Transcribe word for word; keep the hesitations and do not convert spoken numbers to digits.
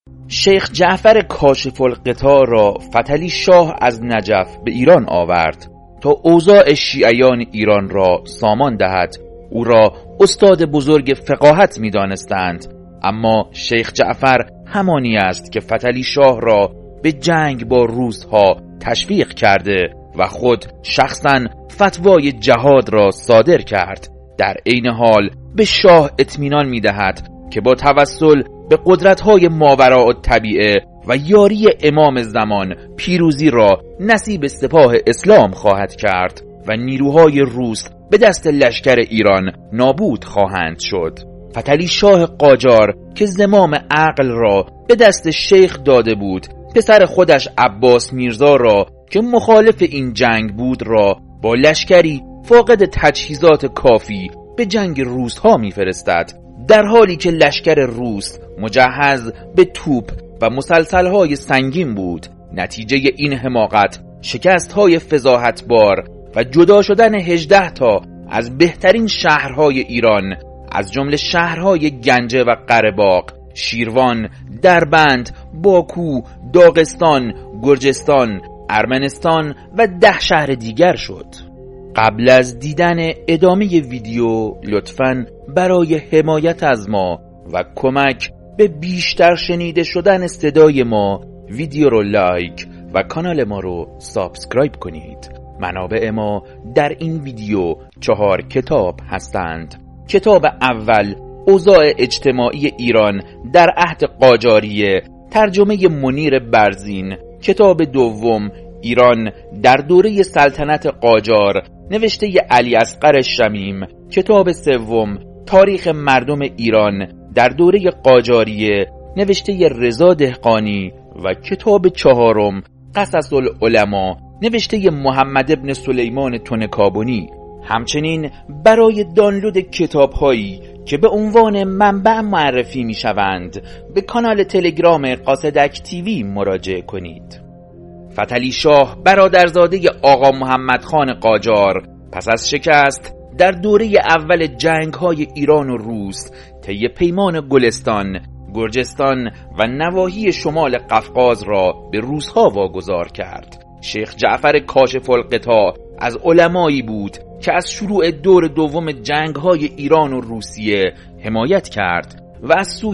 شیخ جعفر کاشف الغطا را فتحعلی شاه از نجف به ایران آورد تا اوضاع شیعیان ایران را سامان دهد. او را استاد بزرگ فقاهت می دانستند، اما شیخ جعفر همانی است که فتحعلی شاه را به جنگ با روس‌ها تشویق کرده و خود شخصاً فتوای جهاد را صادر کرد. در عین حال به شاه اطمینان می دهد که با توسل به قدرت‌های ماوراءالطبیعه و یاری امام زمان پیروزی را نصیب سپاه اسلام خواهد کرد و نیروهای روس به دست لشکر ایران نابود خواهند شد. فتحعلی شاه قاجار که زمام عقل را به دست شیخ داده بود، پسر خودش عباس میرزا را که مخالف این جنگ بود را با لشکری فاقد تجهیزات کافی به جنگ روس ها میفرستد، در حالی که لشکر روس مجهز به توپ و مسلسل های سنگین بود. نتیجه این حماقت شکست های فضاحتبار و جدا شدن هجده تا از بهترین شهرهای ایران، از جمله شهرهای گنجه و قره‌باغ، شیروان، دربند، باکو، داغستان، گرجستان، ارمنستان و ده شهر دیگر شد. قبل از دیدن ادامه ویدیو لطفاً برای حمایت از ما و کمک به بیشتر شنیده شدن صدای ما ویدیو رو لایک و کانال ما رو سابسکرایب کنید. منابع ما در این ویدیو چهار کتاب هستند. کتاب اول اوضاع اجتماعی ایران در عهد قاجاریه، ترجمه منیر برزین. کتاب دوم ایران در دوره سلطنت قاجار، نوشته علی اصغر شمیم. کتاب سوم تاریخ مردم ایران در دوره قاجاریه، نوشته رضا دهقانی. و کتاب چهارم قصص العلماء، نوشته محمد ابن سلیمان تنکابنی. همچنین برای دانلود کتاب هایی که به عنوان منبع معرفی می شوند به کانال تلگرام قاصدک تیوی مراجعه کنید. فتحعلی شاه برادرزاده آقا محمد خان قاجار پس از شکست در دوره اول جنگ های ایران و روس طی پیمان گلستان، گرجستان و نواحی شمال قفقاز را به روس‌ها واگذار کرد. شیخ جعفر کاشف الغطا از علمایی بود که از شروع دور دوم جنگ های ایران و روسیه حمایت کرد و از سوی